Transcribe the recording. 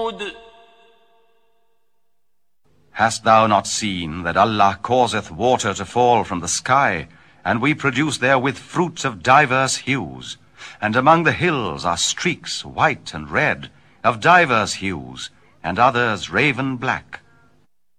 Hast thou not seen that Allah causeth water to fall from the sky, and we produce therewith fruits of divers hues? And among the hills are streaks white and red, of divers hues, and others raven black.